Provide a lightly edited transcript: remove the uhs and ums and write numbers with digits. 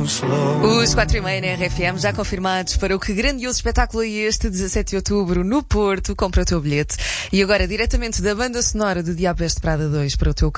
Os 4:30 na RFM já confirmados para o que grandioso espetáculo é este, 17 de outubro, no Porto. Compra o teu bilhete. E agora, diretamente da banda sonora de Diabo Veste Prada 2 para o teu